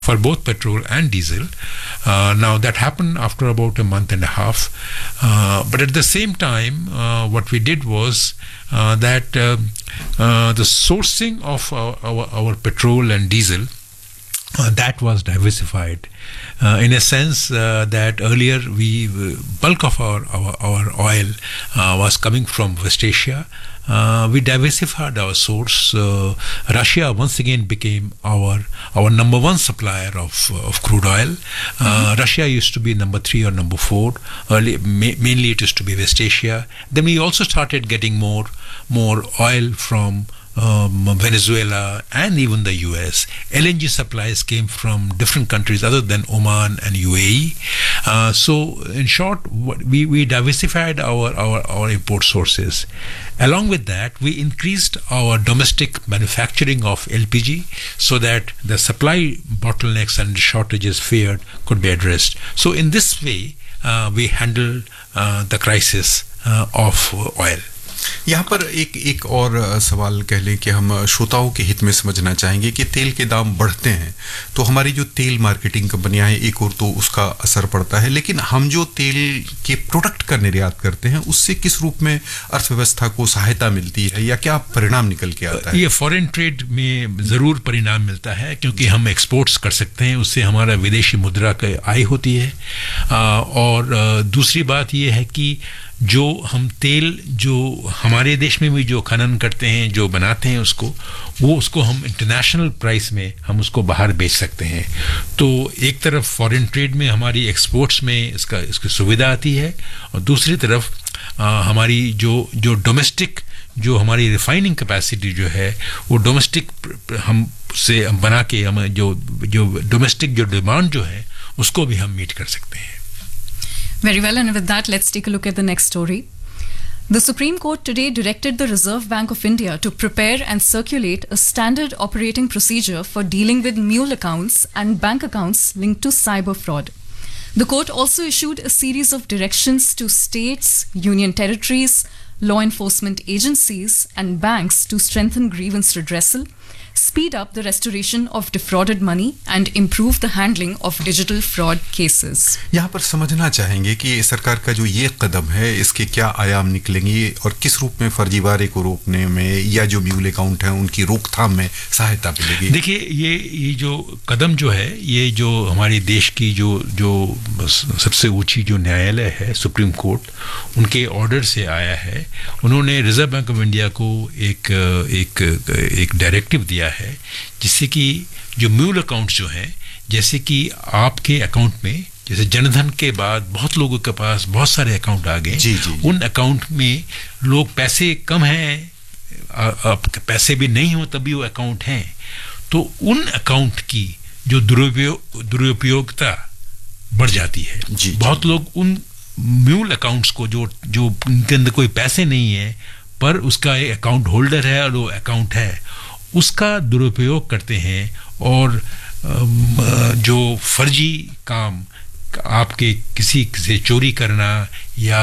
for both petrol and diesel. Now that happened after about a month and a half. But at the same time, what we did was that the sourcing of our petrol and diesel that was diversified in a sense that earlier bulk of our oil was coming from West Asia. We diversified our source. Russia once again became our number one supplier of crude oil. Russia used to be number 3 or number 4. Mainly it used to be West Asia. Then we also started getting more oil from Venezuela and even the US. LNG supplies came from different countries other than Oman and UAE. So in short, we diversified our import sources. Along with that, we increased our domestic manufacturing of LPG so that the supply bottlenecks and shortages feared could be addressed. So in this way, we handled the crisis of oil. यहाँ पर एक और सवाल कह लें कि हम श्रोताओं के हित में समझना चाहेंगे कि तेल के दाम बढ़ते हैं तो हमारी जो तेल मार्केटिंग कंपनियां हैं एक और तो उसका असर पड़ता है, लेकिन हम जो तेल के प्रोडक्ट का निर्यात करते हैं उससे किस रूप में अर्थव्यवस्था को सहायता मिलती है या क्या परिणाम निकल के आता है? ये फॉरेन ट्रेड में ज़रूर परिणाम मिलता है क्योंकि हम एक्सपोर्ट्स कर सकते हैं, उससे हमारा विदेशी मुद्रा की आय होती है। और दूसरी बात ये है कि जो हम तेल जो हमारे देश में भी जो खनन करते हैं, जो बनाते हैं उसको हम इंटरनेशनल प्राइस में हम उसको बाहर बेच सकते हैं। तो एक तरफ फॉरेन ट्रेड में हमारी एक्सपोर्ट्स में इसकी सुविधा आती है और दूसरी तरफ हमारी जो डोमेस्टिक जो हमारी रिफाइनिंग कैपेसिटी जो है वो डोमेस्टिक हम से बना के हम जो डोमेस्टिक जो डिमांड जो है उसको भी हम मीट कर सकते हैं। Very well, and with that, let's take a look at the next story. The Supreme Court today directed the Reserve Bank of India to prepare and circulate a standard operating procedure for dealing with mule accounts and bank accounts linked to cyber fraud. The court also issued a series of directions to states, union territories, law enforcement agencies, and banks to strengthen grievance redressal, speed up the restoration of defrauded money and improve the handling of digital fraud cases. यहाँ पर समझना चाहेंगे कि सरकार का जो ये कदम है इसके क्या आयाम निकलेंगे और किस रूप में फर्जीवाड़े को रोकने में या जो म्यूल अकाउंट हैं उनकी रोकथाम में सहायता मिलेगी? देखिए ये जो कदम जो है ये जो हमारे देश की जो सबसे ऊंची जो न्यायालय है सुप्रीम कोर्ट उनके ऑर्डर से आया है। उन्होंने रिजर्व बैंक ऑफ इंडिया को एक डायरेक्टिव दिया है जिससे कि जो म्यूल अकाउंट्स जो हैं जैसे कि आपके अकाउंट में जैसे जनधन के बाद बहुत लोगों के पास बहुत सारे अकाउंट आ गए, उन अकाउंट में लोग पैसे कम हैं, पैसे भी नहीं हो तभी वो अकाउंट हैं, तो उन अकाउंट की जो दुरुपयोगिता बढ़ जाती है। बहुत लोग उन म्यूल अकाउंट्स को जो उनके अंदर कोई पैसे नहीं है पर उसका एक अकाउंट होल्डर है और वो अकाउंट है उसका दुरुपयोग करते हैं और जो फर्जी काम आपके किसी से चोरी करना या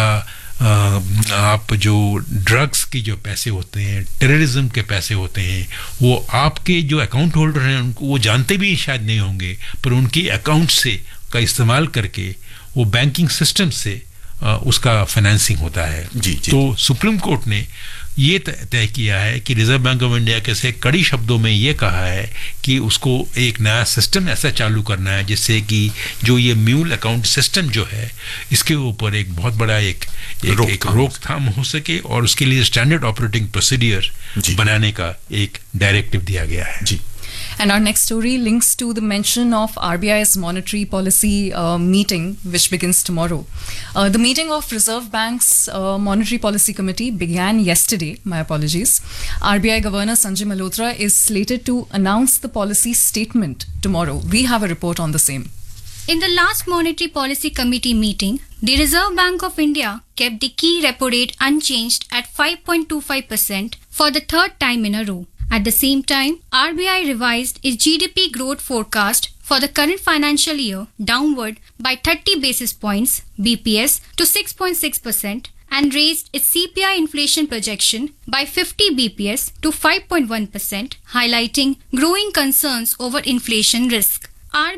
आप जो ड्रग्स की जो पैसे होते हैं, टेररिज्म के पैसे होते हैं, वो आपके जो अकाउंट होल्डर हैं उनको वो जानते भी शायद नहीं होंगे पर उनकी अकाउंट से का इस्तेमाल करके वो बैंकिंग सिस्टम से उसका फाइनेंसिंग होता है। तो सुप्रीम कोर्ट ने ये तय किया है कि रिजर्व बैंक ऑफ इंडिया के से कड़ी शब्दों में ये कहा है कि उसको एक नया सिस्टम ऐसा चालू करना है जिससे कि जो ये म्यूल अकाउंट सिस्टम जो है इसके ऊपर एक बहुत बड़ा एक रोकथाम हो सके और उसके लिए स्टैंडर्ड ऑपरेटिंग प्रोसीडियर बनाने का एक डायरेक्टिव दिया गया है। जी। And our next story links to the mention of RBI's monetary policy meeting, which begins tomorrow. The meeting of Reserve Bank's Monetary Policy Committee began yesterday. My apologies. RBI Governor Sanjay Malhotra is slated to announce the policy statement tomorrow. We have a report on the same. In the last Monetary Policy Committee meeting, the Reserve Bank of India kept the key repo rate unchanged at 5.25% for the third time in a row. At the same time, RBI revised its GDP growth forecast for the current financial year downward by 30 basis points (BPS) to 6.6% and raised its CPI inflation projection by 50 BPS to 5.1%, highlighting growing concerns over inflation risk. RBI